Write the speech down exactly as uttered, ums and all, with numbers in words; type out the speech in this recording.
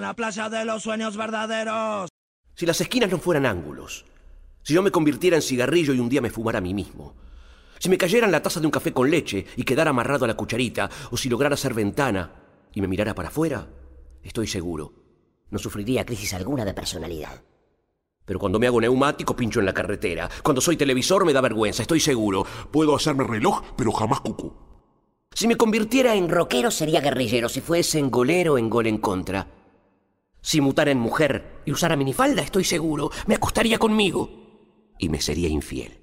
La playa de los sueños verdaderos. Si las esquinas no fueran ángulos, si yo me convirtiera en cigarrillo y un día me fumara a mí mismo, si me cayera en la taza de un café con leche y quedara amarrado a la cucharita, o si lograra ser ventana y me mirara para afuera, estoy seguro, no sufriría crisis alguna de personalidad. Pero cuando me hago neumático, pincho en la carretera. Cuando soy televisor, me da vergüenza, estoy seguro. Puedo hacerme reloj, pero jamás cucú. Si me convirtiera en rockero, sería guerrillero. Si fuese en golero, en gol en contra. Si mutara en mujer y usara minifalda, estoy seguro, me acostaría conmigo y me sería infiel.